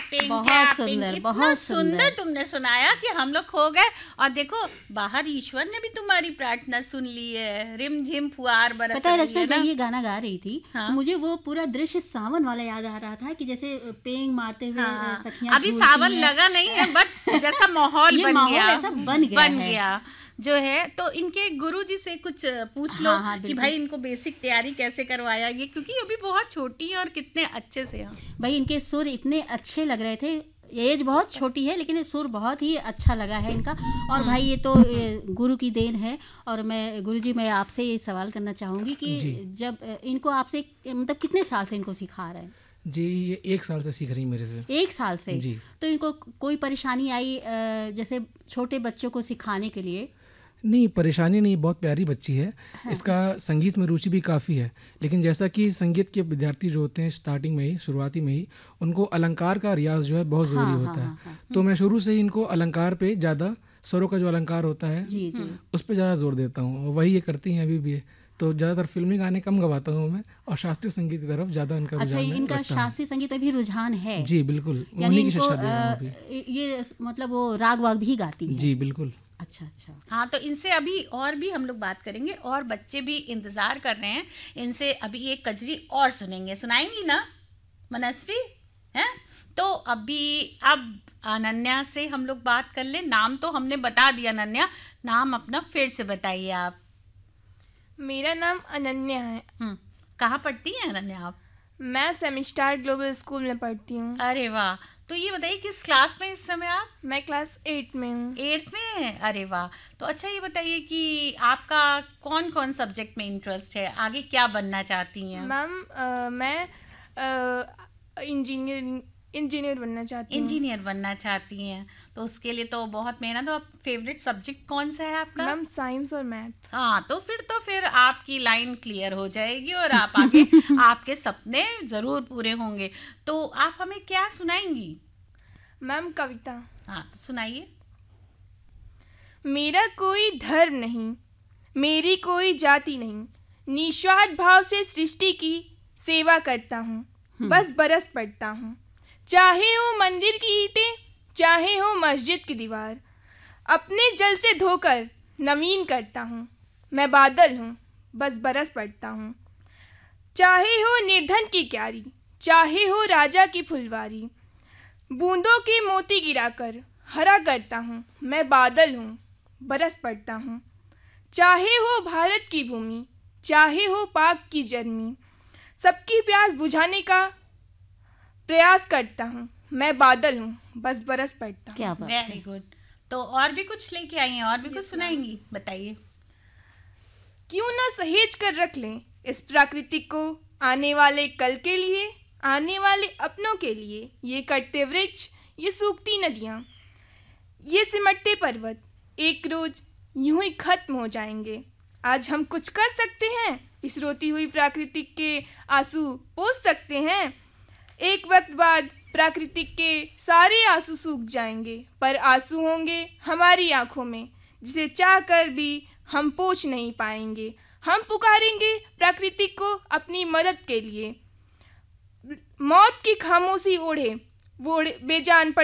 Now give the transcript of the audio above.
Tapping बहुत tapping, सुंदर, इतना बहुत सुंदर तुमने सुनाया कि हम लोग खो गए। और देखो बाहर ईश्वर ने भी तुम्हारी प्रार्थना सुन ली है, रिम झिम फुहार बरस पता है रही रचना, है ना। जब ये गाना गा रही थी हाँ। तो मुझे वो पूरा दृश्य सावन वाला याद आ रहा था कि जैसे पेंग मारते हुए हाँ, सखियां अभी झूलती सावन हैं। लगा नहीं है बट जैसा माहौल ये बन माहौल गया, ऐसा बन गया है। जो है। तो इनके गुरुजी से कुछ पूछ लो हाँ, हाँ, कि बिल्कुल। भाई इनको बेसिक तैयारी कैसे करवाया ये, क्योंकि अभी बहुत छोटी है और कितने अच्छे से हैं। भाई इनके सुर इतने अच्छे लग रहे थे, एज बहुत छोटी है लेकिन सुर बहुत ही अच्छा लगा है इनका। और भाई ये तो गुरु की देन है। और मैं गुरुजी, मैं आपसे ये सवाल करना चाहूँगी कि जब इनको आपसे मतलब कितने साल से इनको सिखा रहे हैं? जी, ये 1 साल से सीख रही मेरे से। 1 साल से जी। तो इनको कोई परेशानी आई जैसे छोटे बच्चों को सिखाने के लिए? नहीं, परेशानी नहीं, बहुत प्यारी बच्ची है। इसका संगीत में रुचि भी काफ़ी है, लेकिन जैसा कि संगीत के विद्यार्थी जो होते हैं स्टार्टिंग में ही, शुरुआती में ही उनको अलंकार का रियाज जो है बहुत ज़रूरी होता है। तो मैं शुरू से ही इनको अलंकार पे ज़्यादा, स्वरों का जो अलंकार होता है उस पर ज़्यादा जोर देता हूँ, और वही ये करती हैं अभी भी। तो ज़्यादातर फिल्मी गाने कम गवाता हूँ मैं, और शास्त्रीय संगीत की तरफ ज़्यादा इनका अच्छा, रुझान इनका रखता हूँ। शास्त्रीय संगीत अभी रुझान है? जी बिल्कुल, यानी उन्हीं की इनको शिक्षा दे रहा हूँ अभी। ये मतलब वो राग वाग भी गाती है? जी बिल्कुल। अच्छा। हाँ, तो इनसे अभी और भी हम लोग बात करेंगे, और बच्चे भी इंतजार कर रहे हैं। इनसे अभी एक कजरी और सुनेंगे, सुनाएंगी ना मनस्वी? हैं तो अब अनन्या से हम लोग बात कर ले। नाम तो हमने बता दिया, अनन्या नाम अपना फिर से बताइए आप। मेरा नाम अनन्या है। कहाँ पढ़ती हैं अनन्या आप? मैं सेमिस्टार ग्लोबल स्कूल में पढ़ती हूँ। अरे वाह, तो ये बताइए किस क्लास में इस समय आप? मैं क्लास 8 में हूँ। 8 में? अरे वाह। तो अच्छा ये बताइए कि आपका कौन कौन सब्जेक्ट में इंटरेस्ट है, आगे क्या बनना चाहती हैं? मैम मैं इंजीनियर बनना चाहती हूँ। इंजीनियर बनना चाहती हैं, तो उसके लिए तो बहुत मेहनत। तो फेवरेट सब्जेक्ट कौन सा है आपका? मैम साइंस और मैथ। हाँ, तो फिर आपकी लाइन क्लियर हो जाएगी और आप आगे आपके सपने जरूर पूरे होंगे। तो आप हमें क्या सुनाएंगी? मैम कविता। हाँ, तो सुनाइए। मेरा कोई धर्म नहीं, मेरी कोई जाति नहीं, निस्वार्थ भाव से सृष्टि की सेवा करता हूँ, बस बरस पड़ता हूँ। चाहे हो मंदिर की ईंटें, चाहे हो मस्जिद की दीवार, अपने जल से धोकर नवीन करता हूँ। मैं बादल हूँ, बस बरस पड़ता हूँ। चाहे हो निर्धन की क्यारी, चाहे हो राजा की फुलवारी, बूंदों के मोती गिराकर हरा करता हूँ। मैं बादल हूँ, बरस पड़ता हूँ। चाहे हो भारत की भूमि, चाहे हो पाक की जर्मी, सबकी प्यास बुझाने का प्रयास करता हूँ। मैं बादल हूँ, बस बरस पड़ता हूँ। क्या बात है। Very good. तो और भी कुछ लेके आई हैं, और भी कुछ सुनाएंगी? बताइए। क्यों ना सहेज कर रख लें इस प्रकृति को, आने वाले कल के लिए, आने वाले अपनों के लिए। ये कटते वृक्ष, ये सूखती नदियाँ, ये सिमटते पर्वत एक रोज यूं ही खत्म हो जाएंगे। आज हम कुछ कर सकते हैं, इस रोती हुई प्रकृति के आंसू पोंछ सकते हैं। एक वक्त बाद प्राकृतिक के सारे आंसू सूख जाएंगे, पर आंसू होंगे हमारी आंखों में, जिसे चाह कर भी हम पोंछ नहीं पाएंगे। हम पुकारेंगे प्राकृतिक को अपनी मदद के लिए। मौत की खामोशी ओढ़े वो बेजान